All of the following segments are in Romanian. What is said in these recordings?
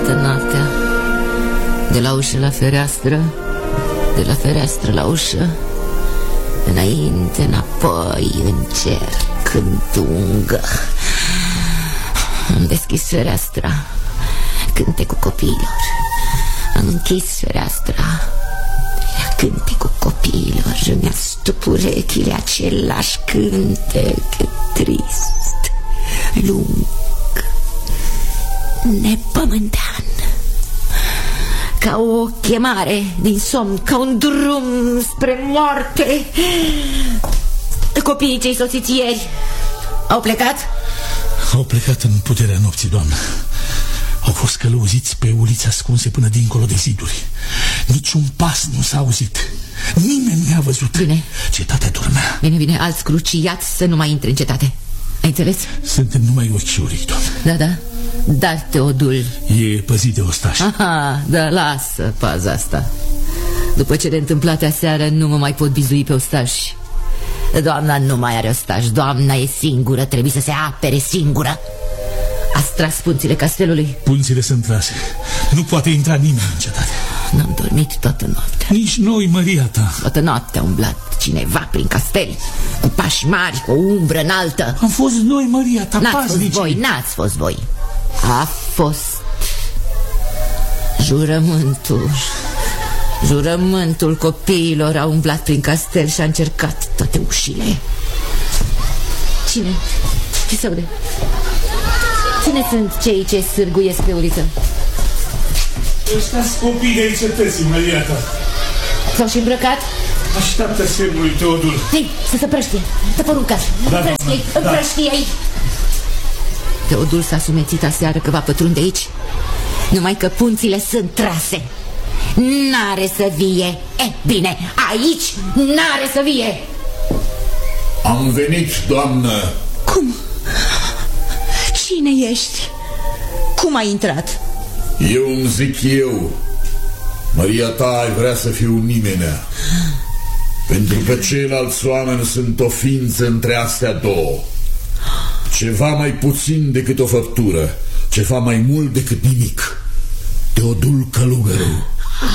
toată noaptea, de la ușă la fereastră, de la fereastră la ușă, înainte, înapoi, în cer, când ungă. Am deschis fereastra, cântecul copiilor. Am închis fereastra, cântecul copiilor. Îmi astup urechile același cântec trist, lung, nepământean, ca o chemare din somn, ca un drum spre moarte. Copiii cei soțiți ieri au plecat? Au plecat în puterea nopții, doamnă. Au fost călăuziți pe ulițe ascunse până dincolo de ziduri. Niciun pas nu s-a auzit. Nimeni nu i-a văzut. Bine. Cetatea dormea. Bine, bine, alți cruciați să nu mai intre în cetate. Ai înțeles? Suntem numai ochi și urechi, doamnă. Da, da. Dar Teodul e păzit de ostași. Aha, da, lasă paza asta. După cele întâmplate aseară nu mă mai pot bizui pe ostași. Doamna nu mai are ostași. Doamna e singură, trebuie să se apere singură. Ați tras punțile castelului? Punțile sunt trase. Nu poate intra nimeni în cetate. N-am dormit toată noaptea. Nici noi, Maria ta. Toată noaptea a umblat cineva prin castel, cu pași mari, cu o umbră înaltă. Am fost noi, Maria ta, N-ați fost voi, n-ați fost voi. A fost jurământul copiilor. A umblat prin castel și a încercat toate ușile. Cine? Ce se aude? Cine sunt cei ce sârguiesc pe uliță? Ăștia-s copii de cetății, Maria ta. S-au și îmbrăcat? Așteaptă semnul lui Teodul. Hei, să se prăștie. Tăpăruncă, împrăștie-i. Teodul s-a sumețit aseară că va pătrunde aici. Numai că punțile sunt trase. N-are să vie. Bine, aici n-are să vie. Am venit, doamnă. Cum? Cine ești? Cum ai intrat? Eu îmi zic eu. Maria ta ai vrea să fiu nimenea. Pentru că ceilalți oameni sunt o ființă între astea două. Ceva mai puțin decât o făptură, ceva mai mult decât nimic. Teodul Călugărul.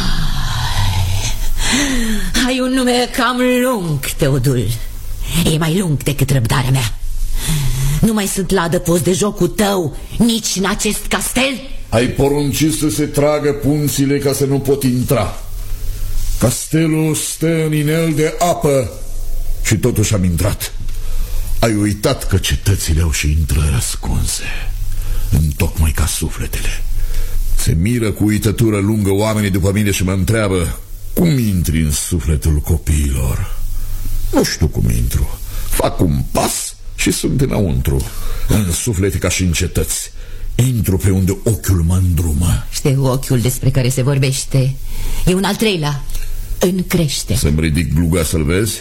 Ai un nume cam lung, Teodul. E mai lung decât răbdarea mea. Nu mai sunt la adăpost de jocul tău nici în acest castel. Ai poruncit să se tragă punțile ca să nu pot intra. Castelul stă în inel de apă și totuși am intrat. Ai uitat că cetățile au și intrări ascunse, întocmai ca sufletele. Se miră cu uitătură lungă oamenii după mine și mă întreabă: cum intri în sufletul copiilor? Nu știu cum intru. Fac un pas și sunt înăuntru, în suflete ca și în cetăți. Intru pe unde ochiul mă îndrumă. Știu, ochiul despre care se vorbește e un al treilea, în crește. Să-mi ridic gluga să-l vezi?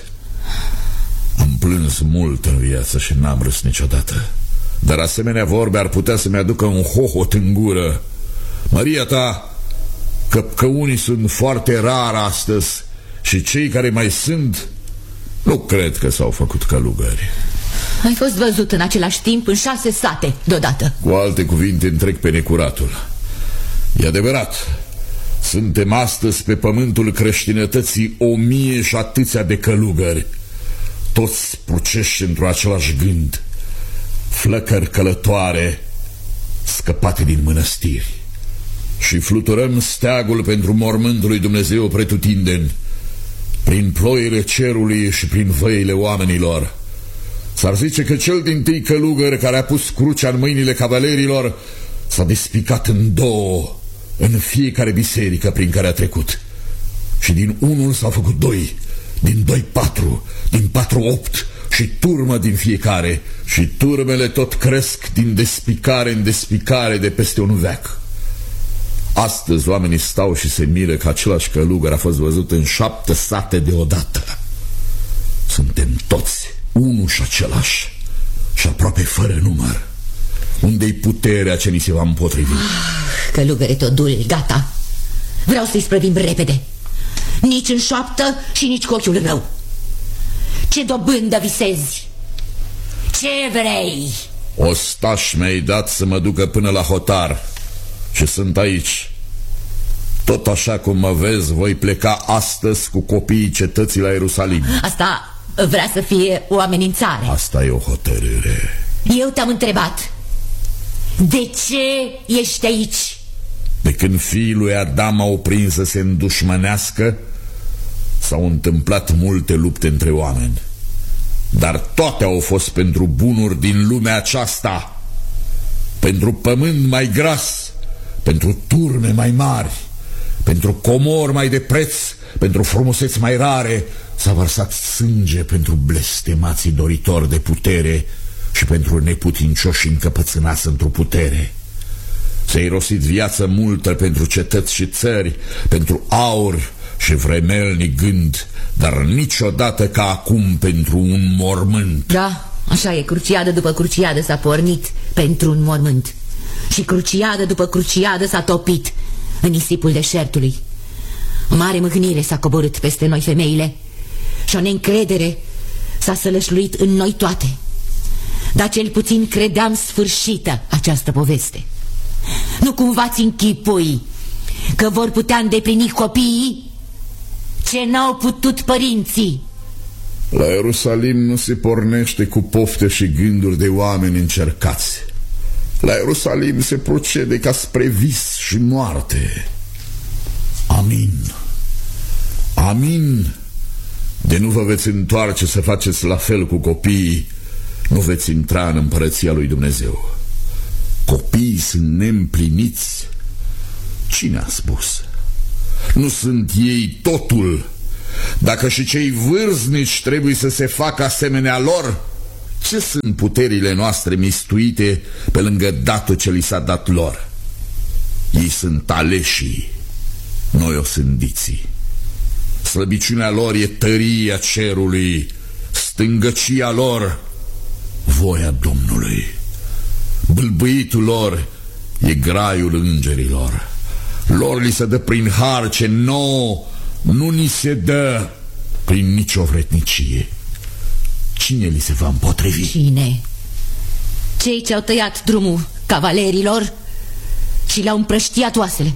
Am plâns mult în viață și n-am râs niciodată. Dar asemenea vorbe ar putea să-mi aducă un hohot în gură. Maria ta, că unii sunt foarte rar astăzi și cei care mai sunt, nu cred că s-au făcut călugări. Ai fost văzut în același timp în 6 sate deodată. Cu alte cuvinte, întreg pe necuratul. E adevărat, suntem astăzi pe pământul creștinătății 1000 și atâția de călugări, toți pruceși într-o același gând, flăcări călătoare scăpate din mănăstiri. Și fluturăm steagul pentru mormântul lui Dumnezeu pretutindeni, prin ploile cerului și prin văile oamenilor. S-ar zice că cel dintâi călugăr care a pus crucea în mâinile cavalerilor s-a despicat în două în fiecare biserică prin care a trecut. Și din unul s-au făcut 2, din 2 4, din 4 8 și turmă din fiecare. Și turmele tot cresc din despicare în despicare de peste un veac. Astăzi oamenii stau și se miră că același călugăr a fost văzut în 7 sate deodată. Suntem toți unul și același și aproape fără număr. Unde-i puterea ce ni se va împotrivi? Călugăre Teodul, gata. Vreau să-i sprăvim repede. Nici în șoaptă și nici cu ochiul rău. Ce dobândă visezi? Ce vrei? Ostaș mi-ai dat să mă ducă până la hotar. și sunt aici. Tot așa cum mă vezi, voi pleca astăzi cu copiii cetății la Ierusalim. Asta vrea să fie o amenințare. Asta e o hotărâre. Eu te-am întrebat, de ce ești aici? De când fiii lui Adam au prins să se îndușmănească, s-au întâmplat multe lupte între oameni, dar toate au fost pentru bunuri din lumea aceasta, pentru pământ mai gras, pentru turme mai mari, pentru comori mai de preț, pentru frumuseți mai rare. S-a vărsat sânge pentru blestemații doritori de putere și pentru neputincioși încăpățânați într-o putere. S-a irosit viață multă pentru cetăți și țări, pentru aur și vremelnic gând, dar niciodată ca acum pentru un mormânt. Da, așa e, cruciadă după cruciadă s-a pornit pentru un mormânt. Și cruciadă după cruciadă s-a topit în nisipul deșertului. O mare mâhnire s-a coborât peste noi femeile și o neîncredere s-a sălășluit în noi toate. Dar cel puțin credeam sfârșită această poveste. Nu cumva ți închipui că vor putea îndeplini copiii ce n-au putut părinții? La Ierusalim nu se pornește cu pofte și gânduri de oameni încercați. La Ierusalim se procede ca spre vis și moarte. Amin. Amin. De nu vă veți întoarce să faceți la fel cu copiii, nu veți intra în împărăția lui Dumnezeu. Copiii sunt neîmpliniți. Cine a spus? Nu sunt ei totul? Dacă și cei vârstnici trebuie să se facă asemenea lor, ce sunt puterile noastre mistuite pe lângă datul ce li s-a dat lor? Ei sunt aleșii, noi osândiții. Slăbiciunea lor e tăria cerului, stângăcia lor voia Domnului. Bâlbâitul lor e graiul îngerilor. Lor li se dă prin har ce nouă nu ni se dă prin nicio vretnicie. Cine li se va împotrivi? Cine? Cei ce au tăiat drumul cavalerilor și le-au împrăștiat oasele.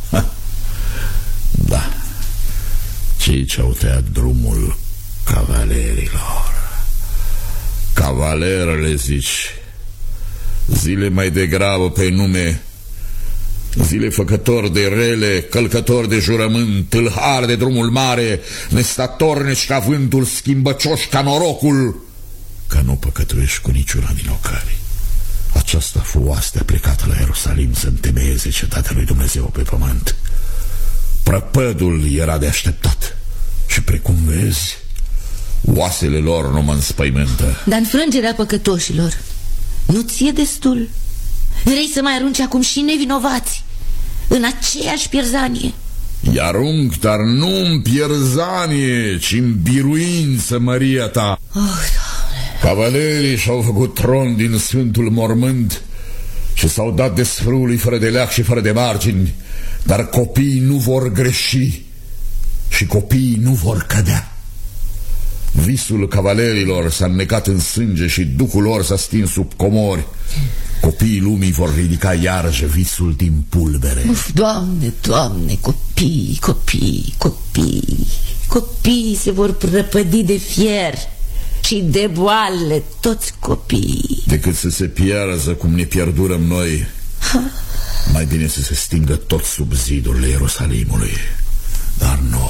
Da, cei ce au tăiat drumul cavalerilor. Cavalerele, zici? Zile mai degrabă pe nume, zile făcători de rele, călcători de jurământ, tâlhari de drumul mare, nestatornici ca vântul, schimbăcioși ca norocul, că nu păcătuiești cu niciuna din ocări. Aceasta fu oastea plecată la Ierusalim să întemeieze cetatea lui Dumnezeu pe pământ. Prăpădul era de așteptat și, precum vezi, oasele lor nu mă înspăimântă. Dar înfrângerea păcătoșilor nu ți-e destul? Vrei să mai arunci acum și nevinovați în aceeași pierzanie? I-arunc, dar nu în pierzanie, ci în biruință, Maria ta. Cavalerii și-au făcut tron din Sfântul Mormânt și s-au dat desfrâului fără de leac și fără de margini, dar copiii nu vor greși și copiii nu vor cădea. Visul cavalerilor s-a înnecat în sânge și duhul lor s-a stins sub comori. Copiii lumii vor ridica iarăși visul din pulbere. Uf, Doamne, Doamne, copii, copii, copii. Copiii se vor prăpădi de fier și de boale, toți copiii. Decât să se piarză cum ne pierdurăm noi, mai bine să se stingă tot sub zidurile Ierusalimului. Dar nu,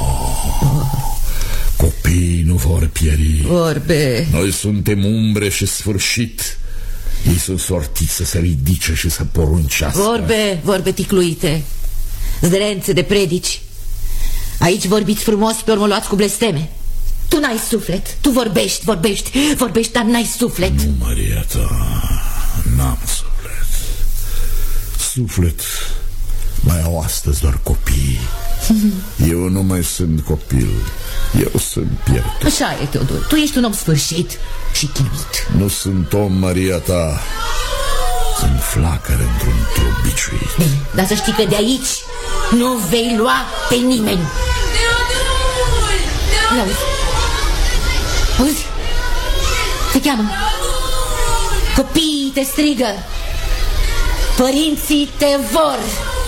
copiii nu vor pieri. Vorbe. Noi suntem umbre și sfârșit. Ei sunt sortiți să se ridice și să poruncească. Vorbe ticluite, zdrențe de predici. Aici vorbiți frumos, pe urmă luați cu blesteme. Tu n-ai suflet, tu vorbești, dar n-ai suflet. Nu, Maria ta, n-am suflet. Suflet mai au astăzi doar copii. Eu nu mai sunt copil, eu sunt pierdut. Așa e, Teodor, tu ești un om sfârșit și chinuit. Nu sunt om, Maria ta, sunt flacără într-un trup biciuit. Bine, dar să știi că de aici nu vei lua pe nimeni. Auzi? Te cheamă. Copiii te strigă. Părinții te vor.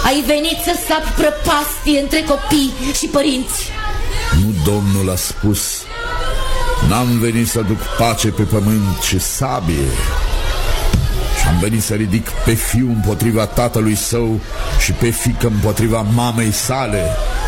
Ai venit să sapi prăpastie între copii și părinți. Nu, Domnul a spus: n-am venit să duc pace pe pământ, ci sabie. Și am venit să ridic pe fiu împotriva tatălui său și pe fiică împotriva mamei sale.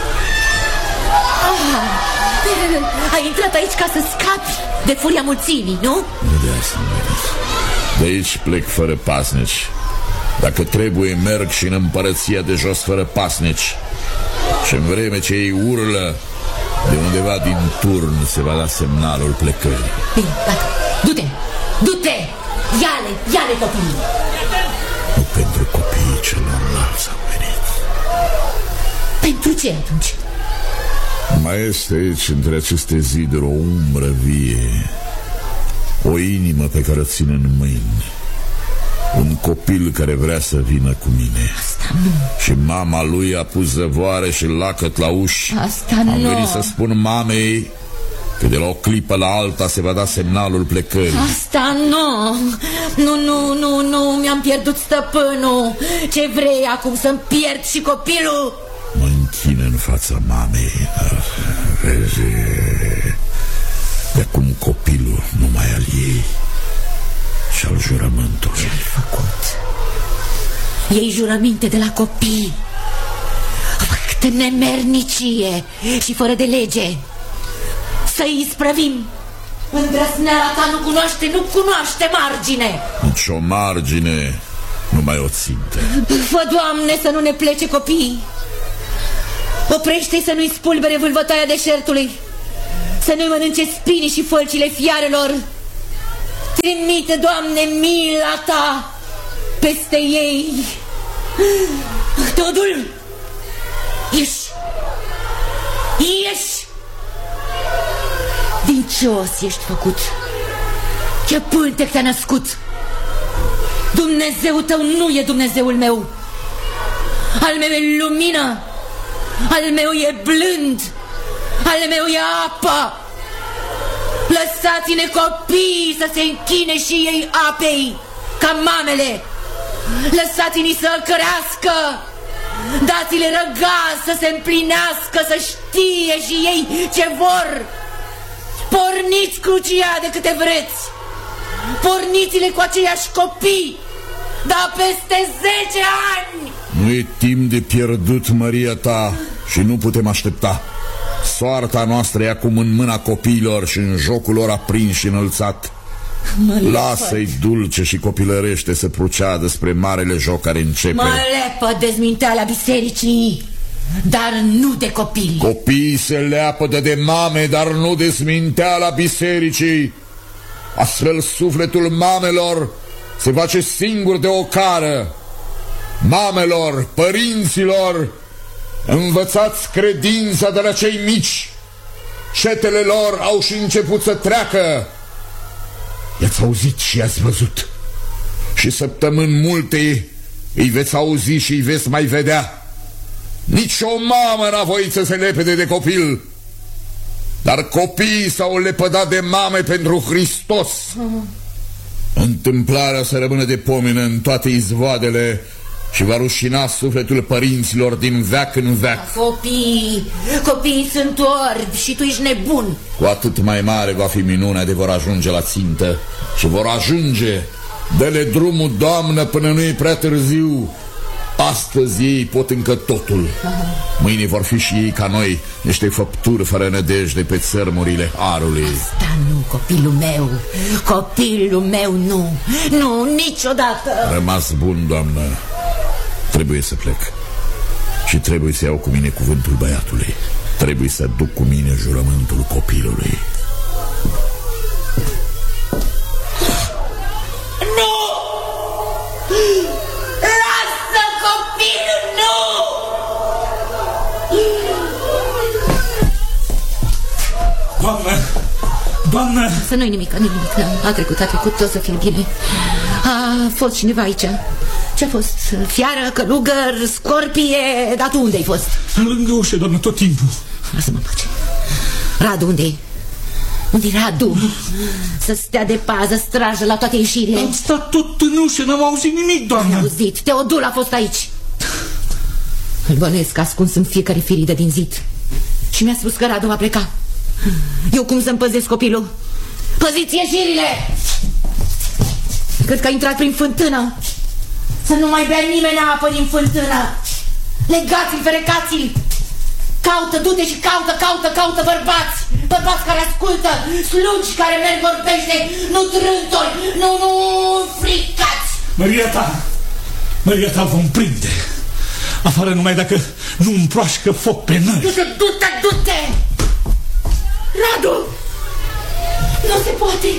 Ai intrat aici ca să scapi de furia mulțimii, nu? Nu de asta am venit. De aici plec fără pasnici. Dacă trebuie, merg și în împărăția de jos fără pasnici. Și în vreme ce ei urlă, de undeva din turn se va da semnalul plecării. Bine, gata, du-te, du-te! Ia-le copiii! Nu pentru copiii celorlalți am venit. Pentru ce atunci? Mai este aici, între aceste ziduri, o umbră vie, o inimă pe care o ține în mâini, un copil care vrea să vină cu mine. Asta nu. Și mama lui a pus zăvoare și lacăt la uși. Asta nu. Am venit să spun mamei că de la o clipă la alta se va da semnalul plecării. Asta nu. Nu, mi-am pierdut stăpânul. Ce vrei acum, să-mi pierd și copilul? Mă închine în fața mamei. Vezi, de acum copilul nu mai al ei și al jurământului. Ce-ai făcut? Iei jurăminte de la copii. Câtă nemernicie și fără de lege. Să-i isprăvim. Îndrăzneala ta nu cunoaște margine. Nici o margine nu mai o țintă. Fă, Doamne, să nu ne plece copiii. Oprește-i să nu-i spulbere vâlvătoaia deșertului, să nu-i mănânce spinii și fălcile fiarelor. Trimite, Doamne, mila ta peste ei. Teodul, ieși! Din ce os ești făcut? Ce pântec te-a născut? Dumnezeul tău nu e Dumnezeul meu. Al meu e lumină, al meu e blând, al meu e apă. Lăsați-ne copiii să se închine și ei apei ca mamele. Lăsați-ne să crească. Dați-le răgaz să se împlinească, să știe și ei ce vor. Porniți crucia de câte vreți. Porniți-le cu aceiași copii, dar peste 10 ani. Nu e timp de pierdut, Maria ta, și nu putem aștepta. Soarta noastră e acum în mâna copiilor și în jocul lor aprins și înălțat. Lasă-i dulce și copilărește să proceadă spre marele joc care începe. Mă lepă dezminteala bisericii, dar nu de copii. Copiii se leapădă de mame, dar nu de sminteala bisericii. Astfel sufletul mamelor se face singur de ocară. Mamelor, părinților, învățați credința de la cei mici. Cetele lor au și început să treacă. I-ați auzit și i-ați văzut. Și săptămâni multe îi veți auzi și îi veți mai vedea. Nici o mamă n-a voit să se lepede de copil, dar copiii s-au lepădat de mame pentru Hristos. Întâmplarea să rămână de pomină în toate izvoadele și va rușina sufletul părinților din veac în veac. Copiii sunt orbi și tu ești nebun. Cu atât mai mare va fi minunea de vor ajunge la țintă. Și vor ajunge. Dă-le drumul, Doamnă, până nu e prea târziu. Astăzi ei pot încă totul. Mâine vor fi și ei ca noi, niște făpturi fără nădejde pe țărmurile harului. Asta nu, copilul meu. Copilul meu nu. Nu, niciodată. Rămas bun, Doamnă. Trebuie să plec. Și trebuie să iau cu mine cuvântul băiatului. Trebuie să duc cu mine jurământul copilului. Nu! Lasă copilul, nu! Doamnă! Să nu-i nimic, a trecut, tot să fie bine. A fost cineva aici. Ce-a fost? Fiară, călugăr, scorpie? Dar tu unde ai fost? Lângă ușă, doamnă, tot timpul. Lasă-mă în pace. Radu, unde-i? Unde-i Radu? Să stea de pază, strajă la toate ieșirile. Am stat tot în ușă, n-am auzit nimic, doamnă. Am auzit, Teodul a fost aici. Îl bănuiesc ascuns în fiecare firidă din zid. Și mi-a spus că Radu va pleca. Eu cum să-mi păzesc copilul? Păziți ieșirile! Cred că a intrat prin fântână. Să nu mai bea nimeni apă din fântână. Legați-l, ferecați-l. Caută, du-te și caută bărbați. Bărbați care ascultă, slugi care merg vorbește, nu trântori, nu fricați. Maria ta vom prinde. Afară numai dacă nu împroașcă foc pe nări. Du-te! Radu! Nu se poate!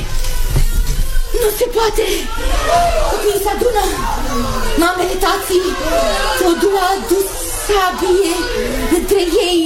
Copiii se adună. Mamele, tații, Teodul a adus sabie între ei.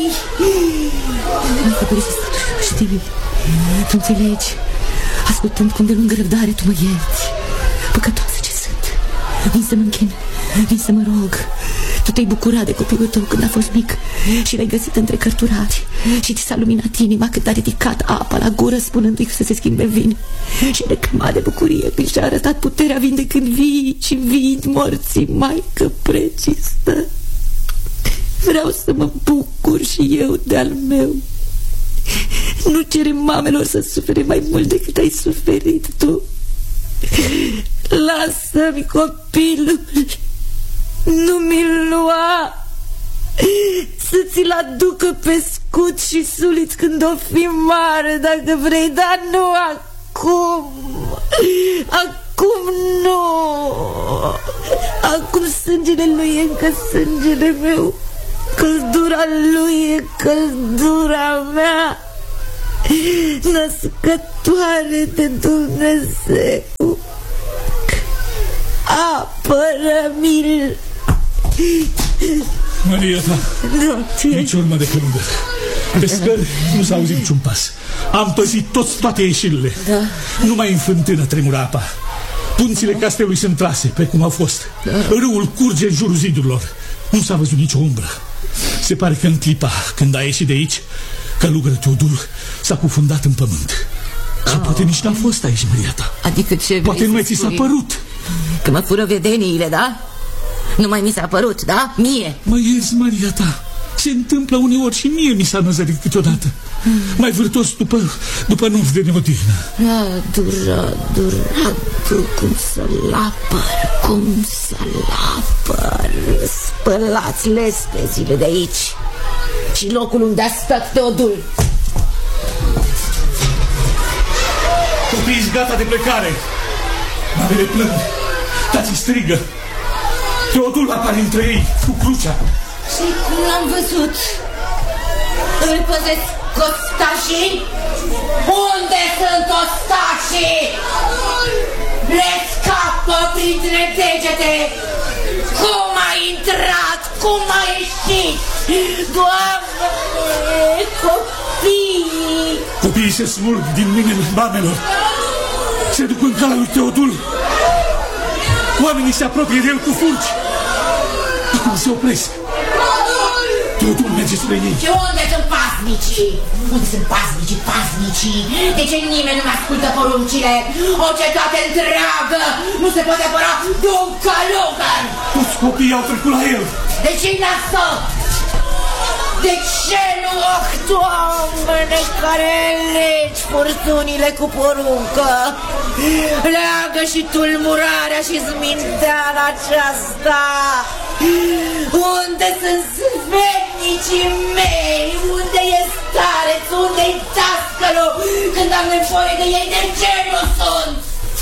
Știi, tu înțelegi, ascultând cum de lungă răbdare tu mă ierți. Păcătoasă ce sunt. Vin să mă închin, vin să mă rog. Tu te-ai bucurat de copilul tău când a fost mic și l-ai găsit între cărturari și ți s-a luminat inima când a ridicat apa la gură spunându-i să se schimbe în vin. Și reclama de bucurie când și-a arătat puterea vindecând vii și vind morții. Maică precistă, vreau să mă bucur și eu de-al meu. Nu cere mamelor să sufere mai mult decât ai suferit tu. Lasă-mi copilul, nu mi-l lua, să ți-l aducă pe scut și suliț când o fi mare dacă vrei, dar nu acum. Acum nu. Acum sângele lui e încă sângele meu, căldura lui e căldura mea, născătoare de Dumnezeu. Apără-mi-l. Maria ta, nici urmă de călugăr. Pe scări nu s-a auzit niciun pas. Am păzit toate ieșirile. Numai în fântână tremura apa. Punțile castelului sunt trase, pe cum au fost. Râul curge în jurul zidurilor. Nu s-a văzut nicio umbră. Se pare că în clipa când a ieșit de aici, călugărul Teodul s-a cufundat în pământ. Și poate nici n-a fost aici, Maria ta. Adică ce poate numai ți s-a părut. Că mă fură vedeniile, da? Numai mi s-a părut, da? Mie. Mă ierzi, Maria ta. Se întâmplă uneori și mie mi s-a năzărit câteodată. Mai vârtos după nunți de neodihnă. Radu, cum să-l apăr. Spălați lespezile de aici și locul unde a stat Teodul. Copiii-s gata de plecare. Mamele plâng, tații strigă. Teodul apare între ei cu crucea. Și cum l-am văzut? Îl păzesc ostașii? Unde sunt ostașii? Le scapă printre degete. Cum a intrat? Cum a ieșit? Doamne, copiii! Copiii se smulg din mâinile mamelor. Se duc în calea lui Teodul. Oamenii se apropie de el cu fulgi. Acum se opresc. Teodul merge spre ei. Și unde sunt pasnicii? Unde sunt pasnicii? De ce nimeni nu mă ascultă poruncile? O cetate întreagă nu se poate apăra de un călugăr. Toți copiii au trecut la el. De ce lasă? De ce nu? Oh, Doamne, care legi furtunile cu poruncă. Leagă și tulburarea și zminteala aceasta. Unde sunt sfetnicii mei? Unde e stareț? Unde-i tascălul? Când am nevoie de ei, de ce nu sunt?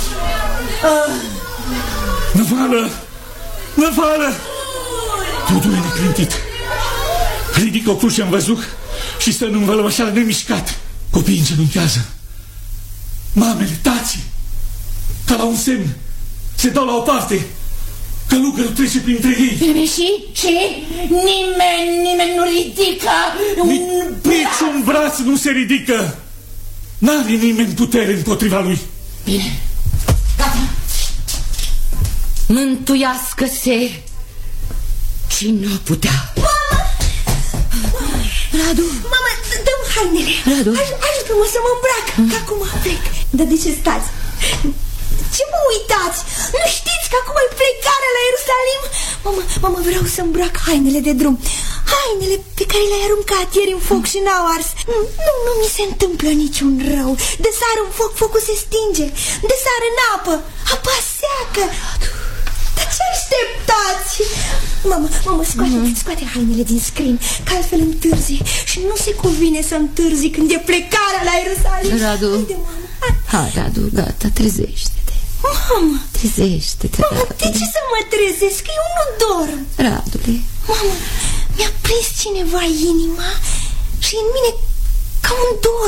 Năvală! Totul e neclintit. Ridică o cruce în văzuc și stă în învălămășeală nemișcat. Copiii îngenunchează. Mamele, tații, ca la un semn, se dau la o parte. Călugărul trece printre ei. Și nimeni nu ridică niciun braț nu se ridică. N-are nimeni putere împotriva lui. Bine, gata. Mântuiască-se cine o putea. Radu! Mama, dă-mi hainele. Radu! Ajută-mă să mă îmbrac, că acum plec. Dar de ce stați? Ce vă uitați? Nu știți că acum e plecarea la Ierusalim? Mama, vreau să îmbrac hainele de drum. Hainele pe care le-ai aruncat ieri în foc și n-au ars. Nu mi se întâmplă niciun rău. De sar în foc, focul se stinge. De sar în apă, apa seacă. Dar ce așteptați? Mama, scoate hainele din scrin, că altfel întârzi. Și nu se cuvine să întârzi când e plecarea la Ierusalim. Radu, hai, Radu, gata, trezește-te. Mama, trezește-te, Radu. De ce să mă trezesc? Că eu nu dorm. Radule. Mama, mi-a prins cineva inima și în mine ca un dor.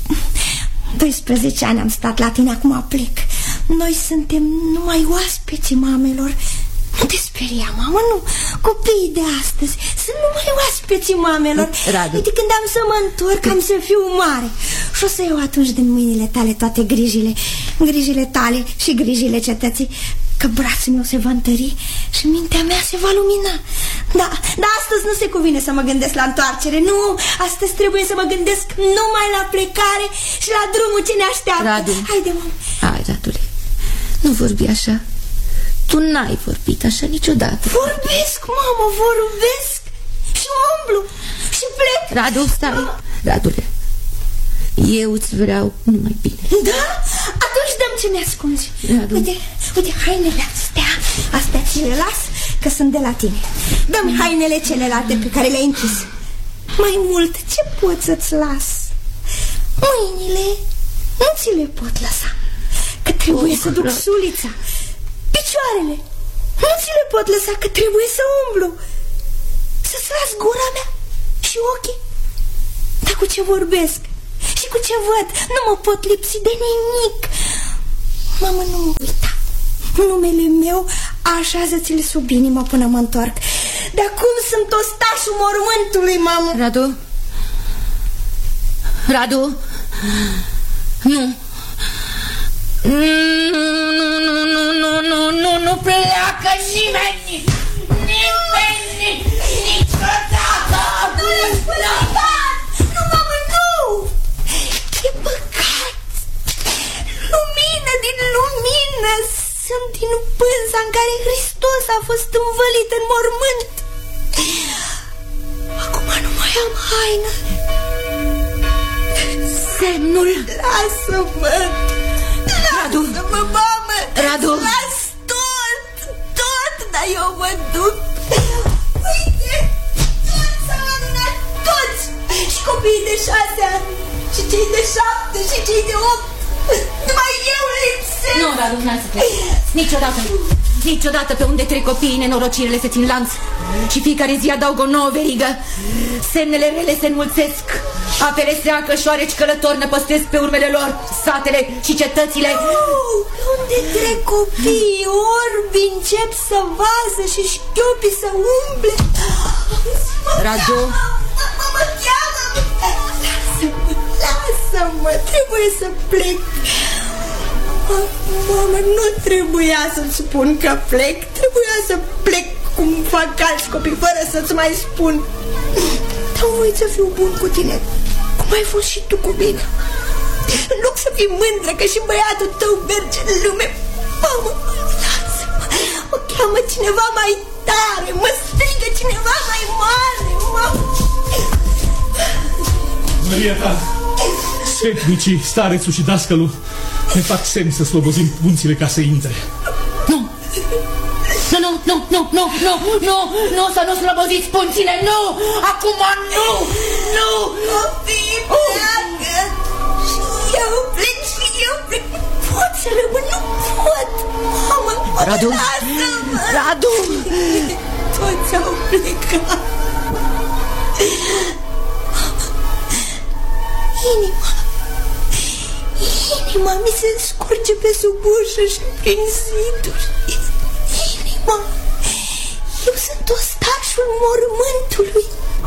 12 ani am stat la tine, acum plec. Noi suntem numai oaspeții mamelor. Nu te speria, mamă, nu. Copiii de astăzi sunt numai oaspeții mamelor. Radu. Uite, când am să mă întorc, am să fiu mare. Și o să iau atunci din mâinile tale toate grijile tale și grijile cetății. Că brațul meu se va întări și mintea mea se va lumina. Da, astăzi nu se cuvine să mă gândesc la întoarcere. Nu, astăzi trebuie să mă gândesc numai la plecare și la drumul ce ne așteaptă. Radu. Haide, mă. Hai, Radule, nu vorbi așa. Tu n-ai vorbit așa niciodată. Vorbesc, mamă, vorbesc. Și umblu și plec. Radu, stai, Radule, eu îți vreau numai bine. Da? Atunci dăm ce mi-ascunzi. Uite, hainele astea ți le las, că sunt de la tine. Dă-mi hainele celelalte pe care le-ai închis. Mai mult, ce pot să-ți las? Mâinile nu ți le pot lăsa, că trebuie să duc sulița. Picioarele nu ți le pot lăsa, că trebuie să umblu. Să-ți las gura mea și ochii. Dar cu ce vorbesc și cu ce văd, nu mă pot lipsi de nimic. Mamă, nu mă uita. Numele meu așează-ți-l sub inimă până mă întorc. De acum sunt ostașul mormântului, mamă. Radu, nu. Nu pleacă nimeni. Niciodată. Nu, mamă, nu. E păcat. Lumină din lumină. Sunt din pânza în care Hristos a fost învălit în mormânt. Acum nu mai am haină. Semnul. Lasă-mă. Radu. Lasă-mă, mamă. Radu. Las tot, dar eu mă duc. Uite, toți s-au adunat, toți. Și copiii de 6 ani, și cei de 7, și cei de 8. Numai eu lipsesc. Nu, Radu, n-ai să pleci. Niciodată pe unde trec copiii, nenorocirile se țin lanț. Și fiecare zi adaugă o nouă verigă. Semnele rele se înmulțesc. Apele seacă și oareci călători năpăstesc pe urmele lor satele și cetățile. Unde trec copiii, orbi încep să vasă și șchiopii să umble. Radu. Mă cheamă. Lasă-mă, trebuie să plec. Mamă, nu trebuia să-ți spun că plec. Trebuia să plec cum fac alți copii, fără să-ți mai spun. Dar voi să fiu bun cu tine, cum ai fost și tu cu mine. În loc să fii mândră că și băiatul tău merge în lume. Mamă, lasă-mă. Mă cheamă cineva mai tare, mă strigă cineva mai mare, mamă. Maria ta, sfetnicii, starețul și dascălul ne fac semn să slobozim punțile ca să intre. Nu, să nu slăboziți punțile, nu! Acum nu! Copii pleacă și eu plec și eu plec. Pot să rămân, nu pot. Mamă, Radu! lasă-mă. Radu! Toți au plecat. Inima mi se scurge pe sub ușă și prin ziduri. Inima, eu sunt ostașul mormântului.